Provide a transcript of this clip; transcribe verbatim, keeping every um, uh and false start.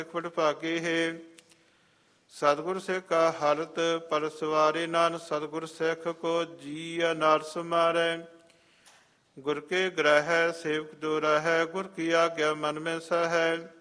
ਵਡ ਭਾਗੇ ਹੈ। ਸਤਿਗੁਰ ਸਿੱਖ ਕਾ ਹਾਲਤ ਪਰ ਸਵਾਰੇ, ਨਾਨਕ ਸਤਿਗੁਰ ਸਿੱਖ ਕੋ ਜੀ ਅਨਾਰ ਸਮਾਰੈ। ਗੁਰ ਕੇ ਗ੍ਰਹਿ ਸੇਵਕ ਜੋ ਰਹੈ, ਗੁਰ ਕੀ ਆਗਿਆ ਮਨ ਮੈਂ ਸਹੈ।